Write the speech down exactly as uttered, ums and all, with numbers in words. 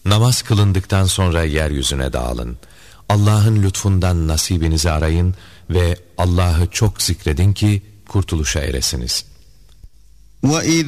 Namaz kılındıktan sonra yeryüzüne dağılın. Allah'ın lütfundan nasibinizi arayın ve Allah'ı çok zikredin ki kurtuluşa eresiniz.